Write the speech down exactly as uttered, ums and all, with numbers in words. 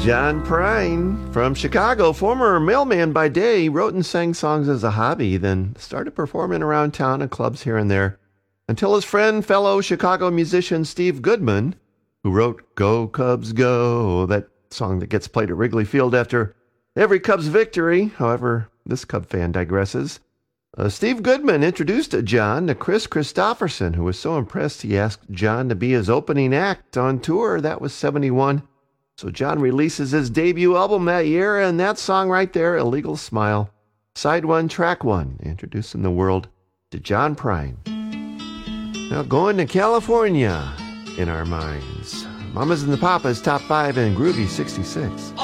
John Prine from Chicago, former mailman by day, wrote and sang songs as a hobby, then started performing around town in clubs here and there, until his friend, fellow Chicago musician Steve Goodman, who wrote Go Cubs Go, that song that gets played at Wrigley Field after every Cubs victory. However, this Cub fan digresses. Uh, Steve Goodman introduced John to Chris Christopherson, who was so impressed he asked John to be his opening act on tour. That was seventy-one. So John releases his debut album that year, and that song right there, Illegal Smile, side one, track one, introducing the world to John Prine. Now going to California in our minds. Mamas and the Papas, top five in Groovy sixty-six.